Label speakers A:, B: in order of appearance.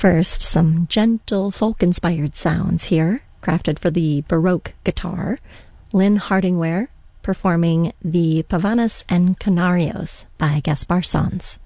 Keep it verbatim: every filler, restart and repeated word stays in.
A: First, some gentle folk-inspired sounds here, crafted for the Baroque guitar. Lynn Hardingware performing the Pavanas and Canarios by Gaspar Sanz.